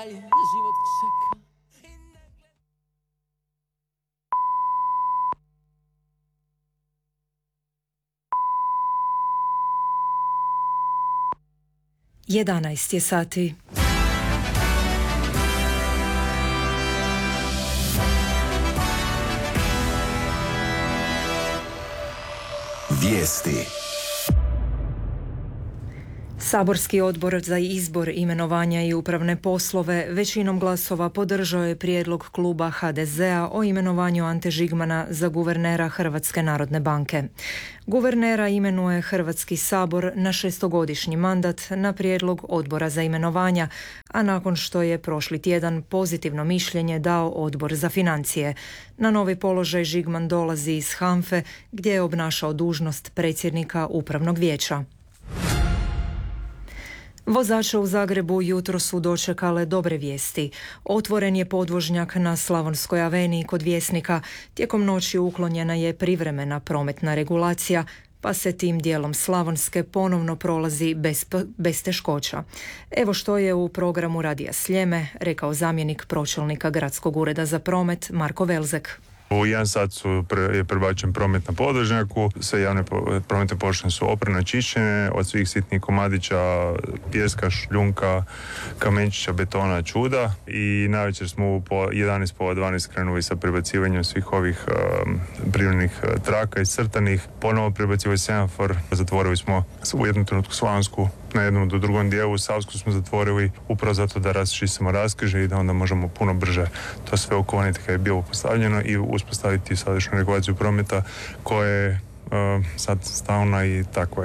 Život čeka. 11 je sati. Vijesti. Saborski odbor za izbor, imenovanja i upravne poslove većinom glasova podržao je prijedlog kluba HDZ-a o imenovanju Ante Žigmana za guvernera Hrvatske narodne banke. Guvernera imenuje Hrvatski sabor na 6-godišnji mandat na prijedlog odbora za imenovanja, a nakon što je prošli tjedan pozitivno mišljenje dao odbor za financije. Na novi položaj Žigman dolazi iz HANFE gdje je obnašao dužnost predsjednika upravnog vijeća. Vozače u Zagrebu jutro su dočekale dobre vijesti. Otvoren je podvožnjak na Slavonskoj aveniji kod Vjesnika. Tijekom noći uklonjena je privremena prometna regulacija, pa se tim dijelom Slavonske ponovno prolazi bez teškoća. Evo što je u programu Radija Sljeme rekao zamjenik pročelnika Gradskog ureda za promet Marko Velzek. U 1 sat je prebačen promet na podvožnjaku, sve javne prometne površine su oprano čišćene od svih sitnih komadića, pijeska, šljunka, kamenčića, betona, čuda i navečer smo po 11 po 12 krenuli sa prebacivanjem svih ovih privrednih traka iscrtanih. Ponovo prebacivali semafor, zatvorili smo u jednom trenutku Slavonsku, na jednom do drugom dijelu Savsku smo zatvorili upravo zato da raščistimo raskrižje i da onda možemo puno brže to sve ukloniti kad je bilo postavljeno i uspostaviti sadašnju regulaciju prometa koja je sad stalna i takva je.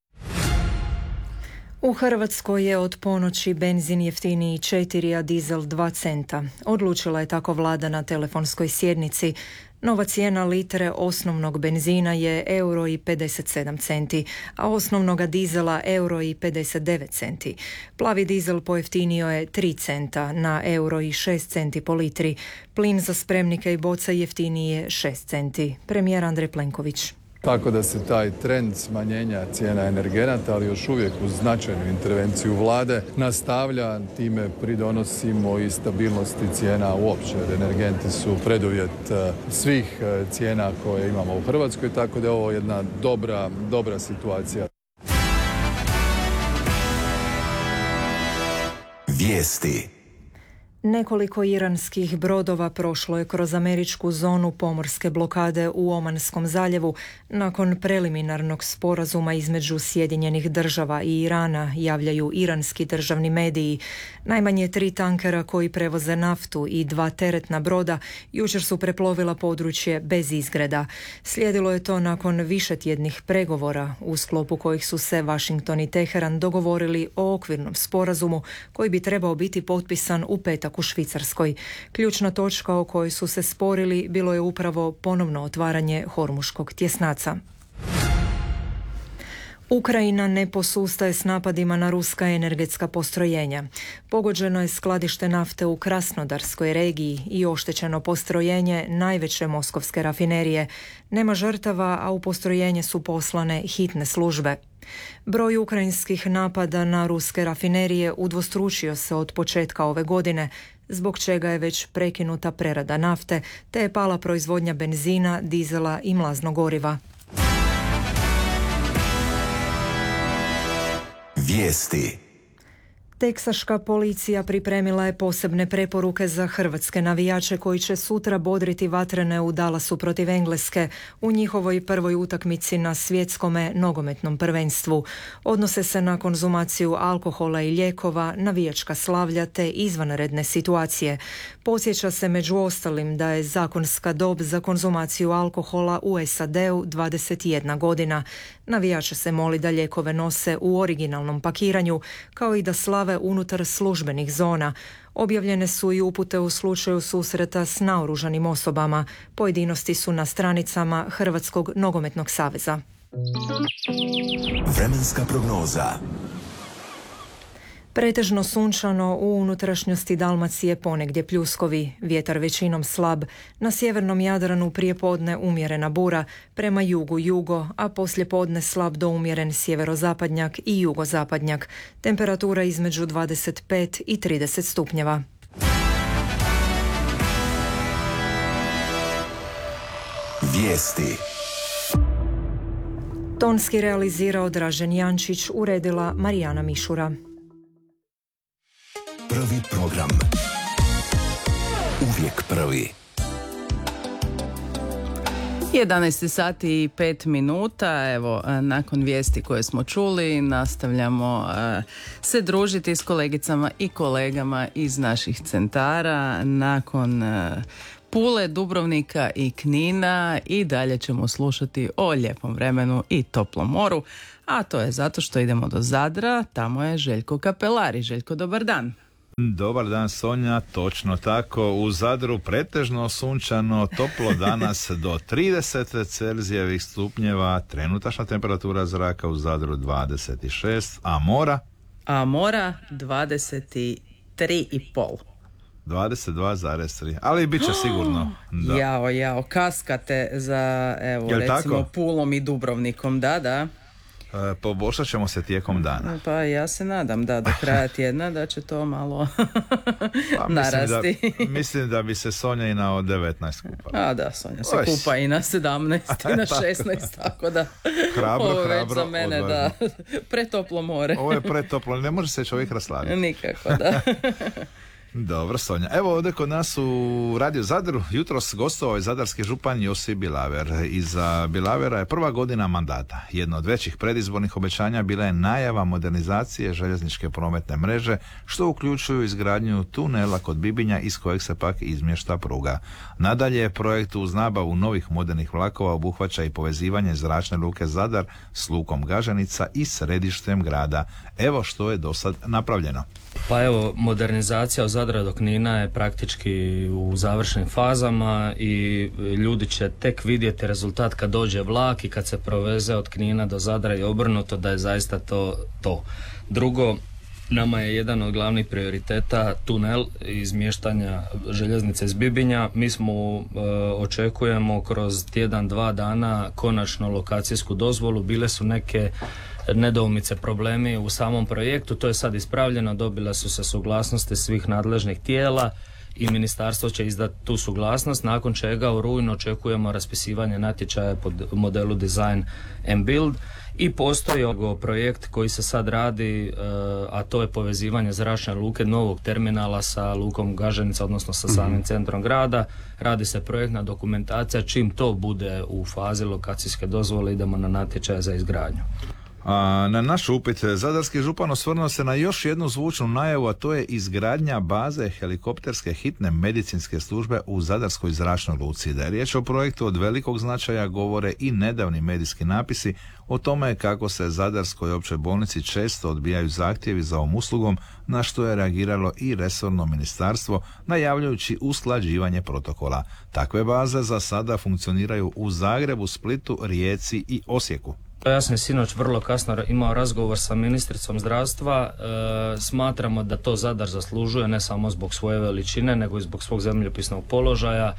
U Hrvatskoj je od ponoći benzin jeftiniji 4, a dizel 2 centa. Odlučila je tako vlada na telefonskoj sjednici. Nova cijena litre osnovnog benzina je €1,57, a osnovnoga dizela €1,59. Plavi dizel pojeftinio je 3 centa na €1,06 po litri. Plin za spremnike i boce jeftiniji je 6 centi. Premijer Andrej Plenković. Tako da se taj trend smanjenja cijena energenata, ali još uvijek uz značajnu intervenciju vlade, nastavlja, time pridonosimo i stabilnosti cijena uopće. Energenti su preduvjet svih cijena koje imamo u Hrvatskoj, tako da je ovo jedna dobra situacija. Vijesti. Nekoliko iranskih brodova prošlo je kroz američku zonu pomorske blokade u Omanskom zaljevu nakon preliminarnog sporazuma između Sjedinjenih država i Irana, javljaju iranski državni mediji. Najmanje 3 tankera koji prevoze naftu i 2 teretna broda jučer su preplovila područje bez izgreda. Slijedilo je to nakon višetjednih pregovora u sklopu kojih su se Washington i Teheran dogovorili o okvirnom sporazumu koji bi trebao biti potpisan u petak u Švicarskoj. Ključna točka o kojoj su se sporili bilo je upravo ponovno otvaranje Hormuškog tjesnaca. Ukrajina ne posustaje s napadima na ruska energetska postrojenja. Pogođeno je skladište nafte u Krasnodarskoj regiji i oštećeno postrojenje najveće moskovske rafinerije. Nema žrtava, a u postrojenje su poslane hitne službe. Broj ukrajinskih napada na ruske rafinerije udvostručio se od početka ove godine, zbog čega je već prekinuta prerada nafte, te je pala proizvodnja benzina, dizela i mlaznog goriva. Vijesti. Teksaška policija pripremila je posebne preporuke za hrvatske navijače koji će sutra bodriti vatrene u Dallasu protiv Engleske u njihovoj prvoj utakmici na svjetskome nogometnom prvenstvu. Odnose se na konzumaciju alkohola i lijekova, navijačka slavlja te izvanredne situacije. Podsjeća se među ostalim da je zakonska dob za konzumaciju alkohola u SAD-u 21 godina. Navijače se moli da lijekove nose u originalnom pakiranju, kao i da slave unutar službenih zona. Objavljene su i upute u slučaju susreta s naoružanim osobama. Pojedinosti su na stranicama Hrvatskog nogometnog saveza. Vremenska prognoza. Pretežno sunčano, u unutrašnjosti Dalmacije ponegdje pljuskovi, vjetar većinom slab, na sjevernom Jadranu prijepodne umjerena bura, prema jugu jugo, a poslijepodne slab do umjeren sjeverozapadnjak i jugozapadnjak, temperatura između 25 i 30 stupnjeva. Vijesti. Tonski realizirao Dražen Jančić, uredila Marijana Mišura. Prvi program. Uvijek prvi. 11 sati i 5 minuta, evo, nakon vijesti koje smo čuli, nastavljamo se družiti s kolegicama i kolegama iz naših centara. Nakon Pule, Dubrovnika i Knina i dalje ćemo slušati o lijepom vremenu i toplom moru, a to je zato što idemo do Zadra, tamo je Željko Kapelari. Željko, dobar dan. Dobar dan, Sonja, točno tako. U Zadru pretežno sunčano, toplo danas do 30 Celzijevih stupnjeva, trenutačna temperatura zraka u Zadru 26, a mora? A mora 23,5. 22,3, ali bit će sigurno. Da. Jao, kaskate za, evo, Jel recimo tako? Pulom i Dubrovnikom, da. Poboljšat ćemo se tijekom dana. Pa ja se nadam da do kraja tjedna da će to malo narasti. Mislim da bi se Sonja i na 19 kupala. A da, Sonja se kupa i na 17 i na 16, tako da ovo je već za mene da pretoplo more. Ovo je pretoplo, ne može se čovjek rasladiti. Nikako, da. Dobro, Sonja. Evo ovdje kod nas u Radio Zadru jutros gostovao je zadarski župan Josip Bilaver. Iza Bilavera je prva godina mandata. Jedno od većih predizbornih obećanja bila je najava modernizacije željezničke prometne mreže, što uključuju izgradnju tunela kod Bibinja iz kojeg se pak izmješta pruga. Nadalje, projekt uz nabavu novih modernih vlakova obuhvaća i povezivanje zračne luke Zadar s lukom Gaženica i središtem grada. Evo što je do sad napravljeno. Pa evo, modernizacija od Zadra do Knina je praktički u završnim fazama i ljudi će tek vidjeti rezultat kad dođe vlak i kad se proveze od Knina do Zadra i obrnuto, da je zaista to. Drugo, nama je jedan od glavnih prioriteta tunel izmještanja željeznice iz Bibinja. Mi smo očekujemo kroz tjedan, 2 dana konačno lokacijsku dozvolu. Bile su neke nedoumice, problemi u samom projektu, to je sad ispravljeno, dobile su se suglasnosti svih nadležnih tijela i ministarstvo će izdati tu suglasnost, nakon čega u rujnu očekujemo raspisivanje natječaja pod modelu Design and Build i postoji projekt koji se sad radi, a to je povezivanje zračne luke novog terminala sa lukom Gaženica, odnosno sa samim centrom grada. Radi se projektna dokumentacija, čim to bude u fazi lokacijske dozvole idemo na natječaj za izgradnju. A na naš upit zadarski župan osvrnuo se na još jednu zvučnu najavu, a to je izgradnja baze helikopterske hitne medicinske službe u Zadarskoj zračnoj luci. Da je riječ o projektu od velikog značaja govore i nedavni medijski napisi o tome kako se Zadarskoj općoj bolnici često odbijaju zahtjevi za ovom uslugom, na što je reagiralo i resorno ministarstvo najavljujući usklađivanje protokola. Takve baze za sada funkcioniraju u Zagrebu, Splitu, Rijeci i Osijeku. Ja sam sinoć vrlo kasno imao razgovor sa ministricom zdravstva. Smatramo da to Zadar zaslužuje ne samo zbog svoje veličine, nego i zbog svog zemljopisnog položaja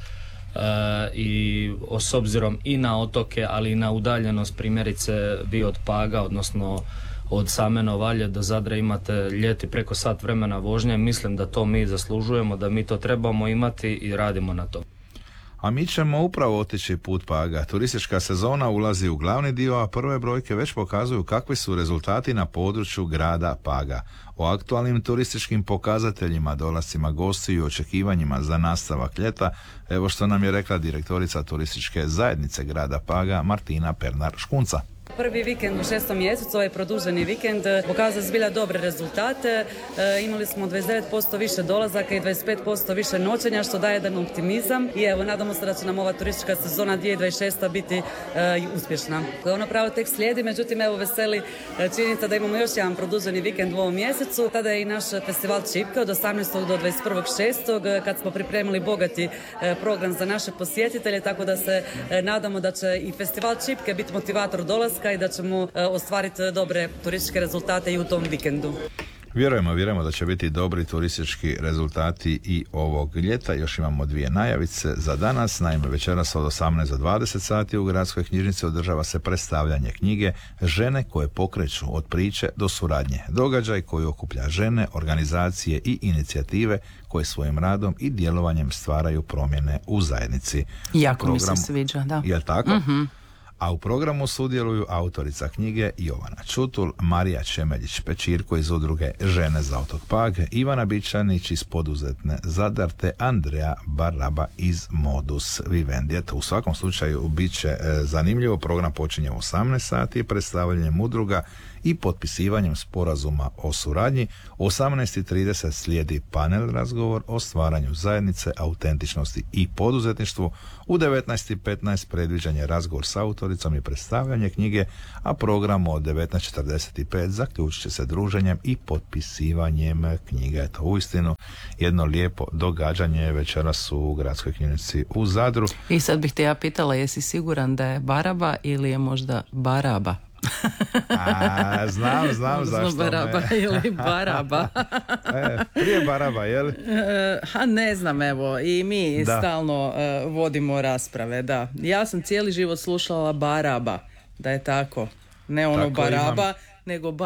i s obzirom i na otoke, ali i na udaljenost, primjerice vi od Paga, odnosno od same Novalje do Zadra imate ljeti preko sat vremena vožnje. Mislim da to mi zaslužujemo, da mi to trebamo imati i radimo na to. A mi ćemo upravo otići put Paga. Turistička sezona ulazi u glavni dio, a prve brojke već pokazuju kakvi su rezultati na području grada Paga. O aktualnim turističkim pokazateljima, dolascima gostiju i očekivanjima za nastavak ljeta, evo što nam je rekla direktorica turističke zajednice grada Paga Martina Pernar-Škunca. Prvi vikend u 6. mjesecu, ovaj produženi vikend, pokazao zbilja dobre rezultate. Imali smo 29% više dolazaka i 25% više noćenja, što daje jedan optimizam. I evo, nadamo se da će nam ova turistička sezona 2026. biti uspješna. Ono pravo tek slijedi, međutim, evo, veseli činjenica da imamo još jedan produženi vikend u ovom mjesecu. Tada je i naš festival Čipka od 18. do 21.6. kad smo pripremili bogati program za naše posjetitelje, tako da se nadamo da će i festival Čipke biti motivator dolaska i da ćemo ostvariti dobre turističke rezultate i u tom vikendu. Vjerujemo da će biti dobri turistički rezultati i ovog ljeta. Još imamo 2 najavice za danas. Naime, večeras od 18 do 20 sati u Gradskoj knjižnici održava se predstavljanje knjige Žene koje pokreću od priče do suradnje. Događaj koji okuplja žene, organizacije i inicijative koje svojim radom i djelovanjem stvaraju promjene u zajednici. Jako mi se sviđa, da. Jel tako? Mm-hmm. A u programu sudjeluju autorica knjige Jovana Čutul, Marija Čemeljić-Pečirko iz udruge Žene za otok Pag, Ivana Bičanić iz poduzetne Zadar te Andreja Baraba iz Modus Vivendi. U svakom slučaju bit će zanimljivo. Program počinje u 18 sati predstavljanjem udruga i potpisivanjem sporazuma o suradnji. U 18:30 slijedi panel razgovor o stvaranju zajednice, autentičnosti i poduzetništvu. U 19:15 predviđanje razgovor s autoricom i predstavljanje knjige, a program od 19:45 zaključit će se druženjem i potpisivanjem knjige. Eto, uistinu jedno lijepo događanje večeras u Gradskoj knjižnici u Zadru. I sad bih te ja pitala, jesi siguran da je Baraba ili je možda Baraba? Znam zašto Baraba ili Baraba. Prije Baraba, je li? Ne znam, evo, i mi stalno vodimo rasprave, da. Ja sam cijeli život slušala Baraba, da je tako. Ne ono tako Baraba, nego